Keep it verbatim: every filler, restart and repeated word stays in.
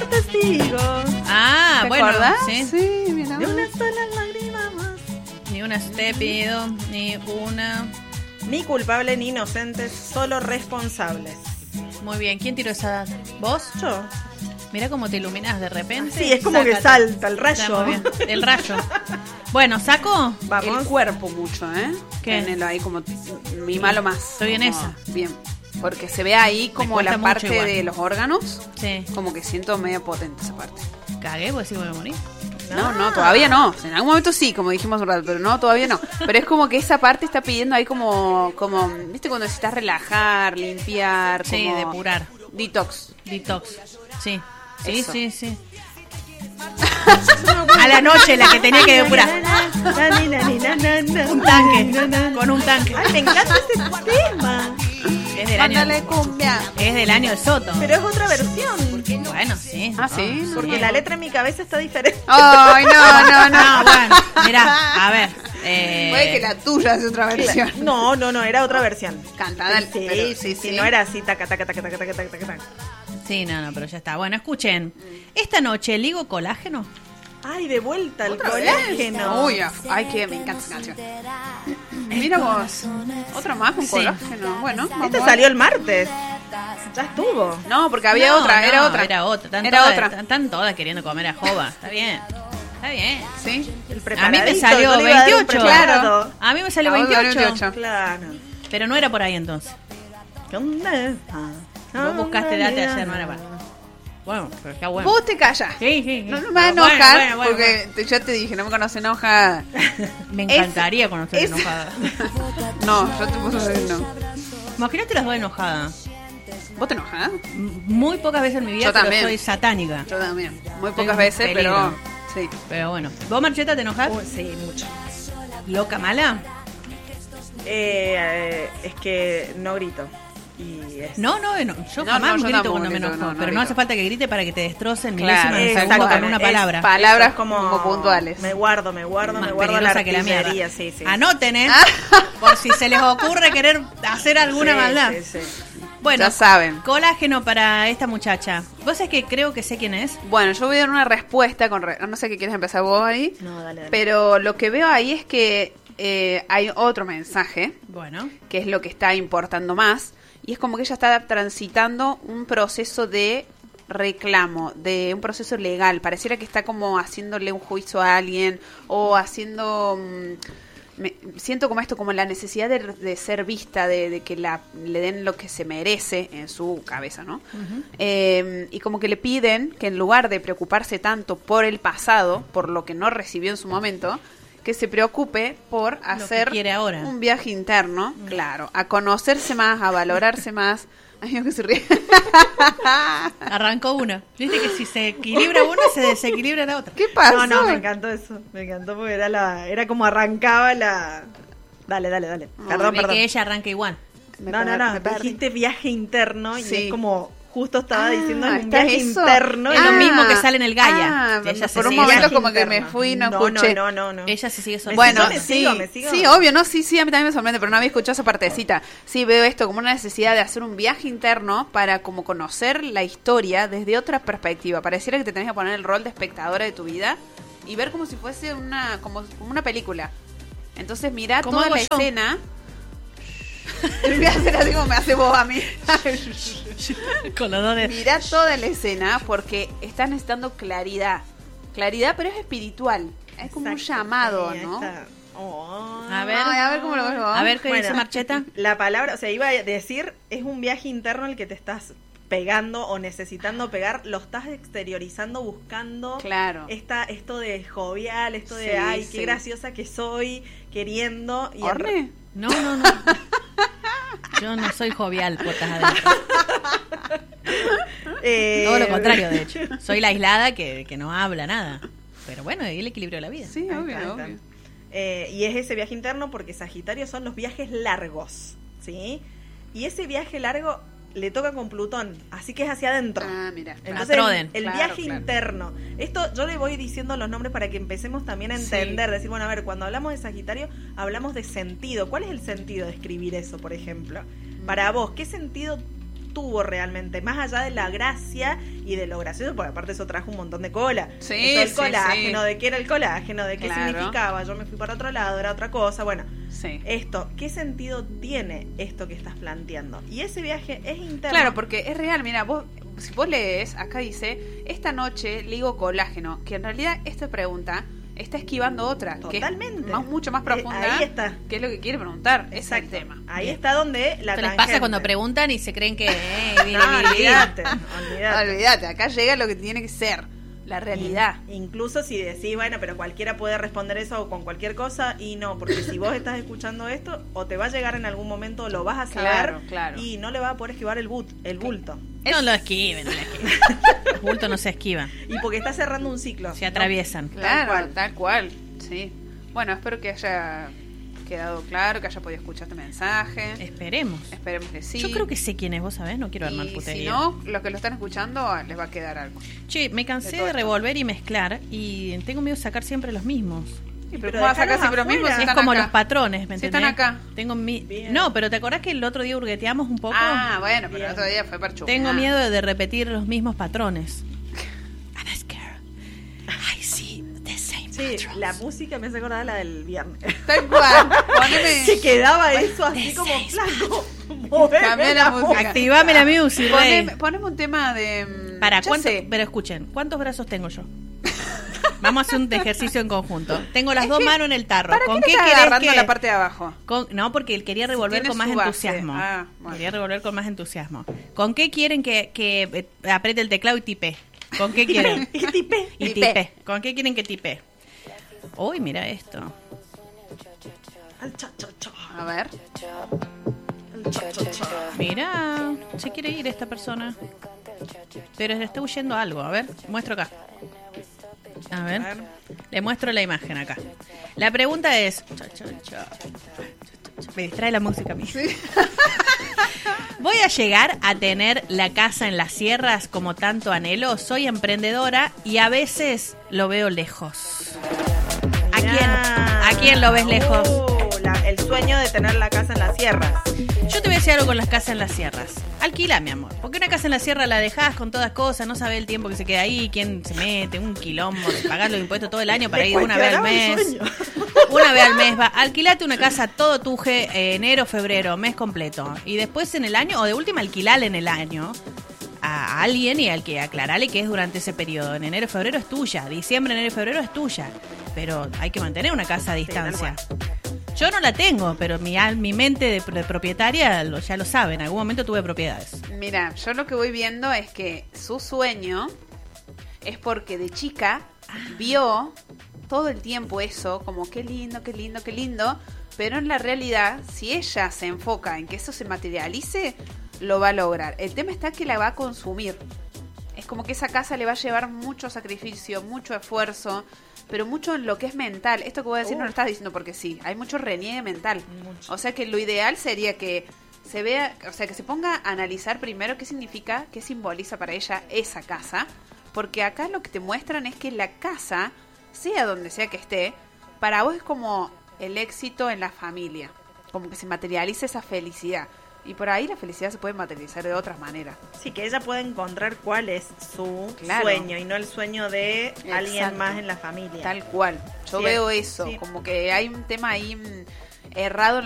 testigo. Ah, ¿Te bueno. acordás? Sí. Sí, mira. De una sola lágrima más. Ni una te pido, ni una. Ni culpable ni inocente, solo responsables. Muy bien, ¿quién tiró esa? ¿Vos? Yo. Mira cómo te iluminas de repente. Sí, es como que Sácate. salta el rayo. Está muy bien. El rayo. Bueno, ¿saco? Vamos. El cuerpo mucho, ¿eh? ¿Qué? Tenelo ahí como mi malo más. Estoy en Como- esa. Bien. Porque se ve ahí como cuesta la mucho parte igual. de los órganos. Sí. Como que siento medio potente esa parte. Cagué, porque sí voy a morir. No, no, todavía no. En algún momento sí, como dijimos un rato, pero no, todavía no. Pero es como que esa parte está pidiendo ahí como, como, ¿viste? Cuando necesitas relajar, limpiar, Sí, como depurar. detox. Detox. Sí. Sí, Eso. sí, sí. A la noche la que tenía que depurar. Un tanque. Con un tanque. Ay, me encanta este tema. Es del año. Mándale cumbia. Es del año del Soto. Pero es otra versión. Bueno, sí. Ah, sí. Porque la letra en mi cabeza está diferente. Ay, no, no, no. No, bueno, mirá, a ver. Eh, Puede que la tuya es otra versión. No, no, no, era otra versión. Cantada. Sí, pero- sí, sí, no era así, taca, taca, taca, taca, taca, taca, taca, taca. Sí, no, no, pero ya está. Bueno, escuchen. Esta noche ligo colágeno. Ay, de vuelta el ¿Otra vez? colágeno. Uy, ay, que me encanta esa canción. Mira vos. Otra más con Sí. colágeno. Bueno, vamos Este a- salió el martes. Ya estuvo. No, porque había No, otra, no, era otra. Era otra. Están Era todas, otra. Están, están todas queriendo comer a Jova. Está bien. Está bien. Sí. El A mí me preparadito, salió yo le iba a dar un veintiocho. preparado. A mí me salió A vos te salió veintiocho. veintiocho. Claro. Pero no era por ahí entonces. ¿Dónde está? Vos buscaste data ayer, no era para. Bueno, pero está bueno. Vos te callas. Sí, sí, sí. No, no me vas a Bueno, enojar bueno, bueno, porque te- ya te dije, no me conoces enojada. Me encantaría conocer es- enojada. No, yo te puse a decir no. Imagínate las dos enojadas. ¿Vos te enojas? M- Muy pocas veces en mi vida, Yo pero también. soy satánica. Yo también. Muy Soy pocas un veces, peligro. pero sí. Pero bueno. ¿Vos, Marcheta, te enojas? Uy, sí, mucho. ¿Loca mala? Eh, eh, es que no grito. Y es... No, no, no. Yo No, jamás no, yo grito tampoco cuando me grito, enojo. no, no pero no grito. hace falta que grite para que te destrocen Claro, milésimas de exacto, segundo con es- una palabra. Palabras Eso es como puntuales. Me guardo, me guardo, Más me guardo la peligrosa que la mierda. artillería, sí, sí. Anoten, ¿eh? Por si se les ocurre querer hacer alguna Sí, maldad. sí, sí. Bueno, Ya saben. colágeno para esta muchacha. ¿Vos sabés que creo que sé quién es? Bueno, yo voy a dar una respuesta con... re- No sé qué quieres empezar vos ahí. No, dale, dale. Pero lo que veo ahí es que eh, hay otro mensaje, Bueno. que es lo que está importando más, y es como que ella está transitando un proceso de reclamo, de un proceso legal. Pareciera que está como haciéndole un juicio a alguien o haciendo... mm, me- siento como esto, como la necesidad de, de ser vista, de, de que la, le den lo que se merece en su cabeza, ¿no? Eh, y como que le piden que en lugar de preocuparse tanto por el pasado, por lo que no recibió en su momento, que se preocupe por que hacer quiere ahora. un viaje interno, claro, a conocerse más, a valorarse más. Ay, Dios, que se ríe. Arrancó una. Viste que si se equilibra una, se desequilibra la otra. ¿Qué pasó? No, no, me encantó eso. Me encantó porque era la, era como arrancaba la. Dale, dale, dale. Perdón, Ve perdón. que ella arranca igual. Me No, no, per- no. me perdí. Dijiste viaje interno y Sí. es como justo estaba Ah, diciendo es un ¿está viaje eso? interno. Es y lo no- mismo que sale en el Gaia. Ah, Que ella se por un sigue momento viaje como que me interno. fui y no, no, escuché. no, no, no. Ella se sigue soltando. Bueno, me sí, sigo, me sigo. sí, obvio, no, sí, sí, a mí también me sorprende, pero no había escuchado esa partecita. Sí, veo esto como una necesidad de hacer un viaje interno para como conocer la historia desde otra perspectiva. Pareciera que te tenés que poner el rol de espectadora de tu vida y ver como si fuese una como, como una película. Entonces mira ¿Cómo toda hago la yo? escena. Voy a hacer así como me hace vos a mí. Con los dos de... Mirá toda la escena porque estás necesitando claridad. Claridad, pero es espiritual. Es como un Exacto, llamado, sí, ahí ¿no? está. Oh. A ver. Ay, a ver cómo lo ves vos. A ver qué Bueno, dice Marcheta. La palabra, o sea, iba a decir, es un viaje interno el que te estás pegando o necesitando pegar, lo estás exteriorizando buscando Claro. esta, esto de jovial, esto de Sí, ay, sí. qué graciosa que soy, queriendo. Y en re- ¿Orne? No, no, no. Yo no soy jovial, putas adentro. Eh, Todo lo contrario, de hecho. Soy la aislada que, que no habla nada. Pero bueno, y el equilibrio de la vida. Sí, Ahí obvio, está, ahí está. obvio. Eh, y es ese viaje interno porque Sagitario son los viajes largos, ¿sí? Y ese viaje largo le toca con Plutón, así que es hacia adentro. Ah, mira. Entonces, Troden. el Claro, viaje claro. interno. Esto yo le voy diciendo los nombres para que empecemos también a Sí. entender. Decir, bueno, a ver, cuando hablamos de Sagitario, hablamos de sentido. ¿Cuál es el sentido de escribir eso, por ejemplo? Para vos, ¿qué sentido tuvo realmente, más allá de la gracia y de lo gracioso, porque aparte eso trajo un montón de cola. Sí, Eso, el sí, colágeno, sí. de qué era el colágeno, de qué Claro. significaba, yo me fui para otro lado, era otra cosa, bueno. Sí. Esto, ¿qué sentido tiene esto que estás planteando? Y ese viaje es interno. Claro, porque es real, mira, vos, si vos lees, acá dice, esta noche ligo colágeno, que en realidad esta pregunta está esquivando otra, Totalmente. que es más, mucho más profunda, Eh, ahí está. que es lo que quiere preguntar, ese es el Exacto. tema. Ahí Bien. está donde la Esto les pasa tangente. cuando preguntan y se creen que... Eh, viene, No, viene, viene. olvídate, olvídate. Olvídate, acá llega lo que tiene que ser, la realidad. Incluso si decís, bueno, pero cualquiera puede responder eso con cualquier cosa, y no, porque si vos estás escuchando esto, o te va a llegar en algún momento, lo vas a saber, Claro, claro. y no le vas a poder esquivar el, but, el bulto. No lo esquiven, no lo esquiven. Los bultos no se esquivan, Y porque está cerrando un ciclo. se atraviesan. Claro, Tal tal cual. cual. sí. Bueno, espero que haya quedado claro, que haya podido escuchar este mensaje. Esperemos. Esperemos que sí. Yo creo que sé quién es, vos sabés, no quiero armar Y si putería. no, los que lo están escuchando les va a quedar algo. Che, me cansé de de, todo esto. revolver y mezclar y tengo miedo de sacar siempre los mismos. Sí, pero ¿cómo vas a sacar dejalos siempre los mismos afuera. si Es están como acá? los patrones, ¿me Si entendés? están acá. Tengo mi... Bien. No, pero ¿te acordás que el otro día hurgueteamos un poco? Ah, bueno, pero Bien. el otro día fue para chupar. Tengo miedo de, de repetir los mismos patrones. I'm scared. I see the same Sí, patrons. la música me hace acordar la del viernes. Tal cual. Poneme. Se quedaba eso así de como seis flaco. Moveme Cambiá la música. Activame la music, rey. Poneme, poneme un tema de. mm, Para, ya ¿cuánto? sé. Pero escuchen, ¿cuántos brazos tengo yo? Vamos a hacer un ejercicio en conjunto. Tengo las Es dos que, manos en el tarro. ¿Para ¿Con qué qué le estás querés agarrando que...? la parte de abajo? Con- no, porque él quería revolver tiene con más su base. entusiasmo. Ah, bueno. Quería revolver con más entusiasmo. ¿Con qué quieren que, que eh, apriete el teclado y tipe? ¿Con qué quieren? Y tipé. Y Tipe. tipe. ¿Con qué quieren que tipe? Uy, mira esto. Al cha, cha, cha. A ver. Al cha, cha, cha. Mira, se quiere ir esta persona. Pero le está huyendo algo. A ver, muestro acá. A ver, A ver. le muestro la imagen acá. La pregunta es... Cha, cha, cha. Me distrae la música a mí. ¿Voy a llegar a tener la casa en las sierras como tanto anhelo? Soy emprendedora y a veces lo veo lejos. ¿A quién? ¿A quién lo ves lejos? Uh, la- el sueño de tener la casa en las sierras. Yo te voy a decir algo con las casas en las sierras. Alquila, mi amor. Porque una casa en la sierra la dejás con todas cosas, no sabes el tiempo que se queda ahí, quién se mete, un quilombo de pagar los impuestos todo el año para ir Después una vez al quedará el mes. sueño. Una vez al mes va. Alquilate una casa todo tuje, eh, enero, febrero, mes completo. Y después en el año, o de última alquilale en el año a alguien y al que aclarale que es durante ese periodo. En enero, febrero es tuya. Diciembre, enero y febrero es tuya. Pero hay que mantener una casa a distancia. Yo no la tengo, pero mi, al- mi mente de, de propietaria lo- ya lo sabe. En algún momento tuve propiedades. Mira, yo lo que voy viendo es que su sueño es porque de chica vio todo el tiempo eso, como qué lindo, qué lindo, qué lindo, pero en la realidad, si ella se enfoca en que eso se materialice, lo va a lograr. El tema está que la va a consumir. Es como que esa casa le va a llevar mucho sacrificio, mucho esfuerzo, pero mucho en lo que es mental. Esto que voy a decir no lo estás diciendo porque sí, hay mucho reniegue mental. Mucho. O sea que lo ideal sería que se vea, o sea, que se ponga a analizar primero qué significa, qué simboliza para ella esa casa, porque acá lo que te muestran es que la casa, sea donde sea que esté, para vos es como el éxito en la familia, como que se materializa esa felicidad. Y por ahí la felicidad se puede materializar de otras maneras. Sí, que ella pueda encontrar cuál es su Claro. sueño y no el sueño de alguien Exacto. más en la familia. Tal cual. Yo Sí, veo eso, sí. como que hay un tema ahí mm, errado